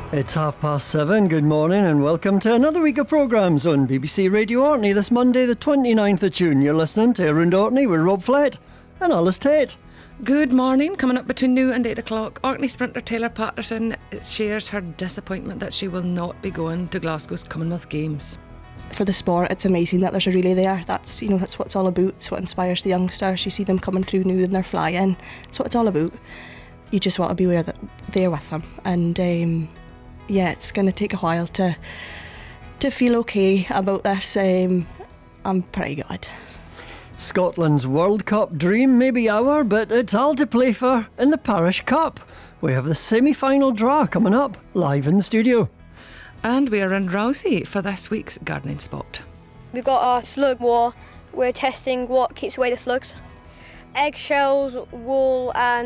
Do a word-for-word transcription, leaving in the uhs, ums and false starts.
It's half past seven. Good morning and welcome to another week of programmes on B B C Radio Orkney this Monday the twenty-ninth of June. You're listening to Around Orkney with Rob Flett and Alice Tate. Good morning. Coming up between now and eight o'clock, Orkney sprinter Taylor Patterson shares her disappointment that she will not be going to Glasgow's Commonwealth Games. For the sport, it's amazing that there's a relay there. That's, you know, that's what it's all about. It's what inspires the youngsters. You see them coming through now and they're flying. It's what it's all about. You just want to be aware that they're with them. And um, yeah, it's going to take a while to to feel okay about this. Um, I'm pretty good. Scotland's World Cup dream may be our, but it's all to play for in the Parish Cup. We have the semi-final draw coming up, live in the studio. And we are in Rousey for this week's gardening spot. We've got our slug war. We're testing what keeps away the slugs. Eggshells, wool and